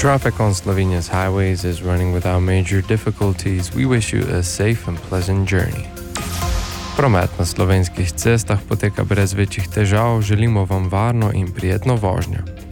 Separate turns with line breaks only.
Traffic on Slovenia's highways is running without major difficulties. We wish you a safe and pleasant journey. Promet na slovenskih cestah poteka brez večjih težav, želimo vam varno in prijetno vožnjo.